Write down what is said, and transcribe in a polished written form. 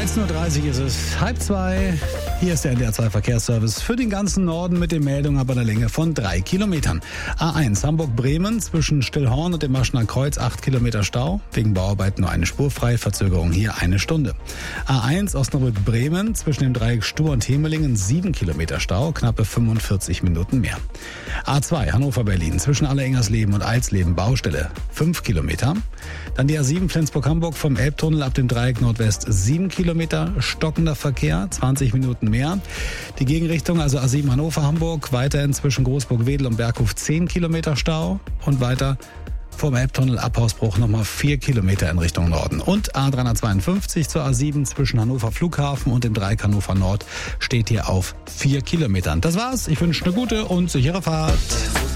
1:30 Uhr ist es, 1:30. Hier ist der NDR2 Verkehrsservice für den ganzen Norden mit den Meldungen ab einer Länge von 3 Kilometern. A1 Hamburg-Bremen zwischen Stillhorn und dem Maschener Kreuz 8 Kilometer Stau. Wegen Bauarbeiten nur eine Spur frei, Verzögerung hier 1 Stunde. A1 Osnabrück-Bremen zwischen dem Dreieck Stur und Hemelingen 7 Kilometer Stau, knappe 45 Minuten mehr. A2 Hannover-Berlin zwischen Allerengersleben und Alsleben Baustelle 5 Kilometer. Dann die A7 Flensburg-Hamburg vom Elbtunnel ab dem Dreieck Nordwest 7 Kilometer, stockender Verkehr, 20 Minuten mehr. Die Gegenrichtung, also A7 Hannover-Hamburg, weiterhin zwischen Großburg-Wedel und Berghof 10 Kilometer Stau und weiter vom Elbtunnel Abhausbruch nochmal 4 Kilometer in Richtung Norden. Und A352 zur A7 zwischen Hannover Flughafen und dem Dreieck Hannover Nord steht hier auf 4 Kilometern. Das war's. Ich wünsche eine gute und sichere Fahrt.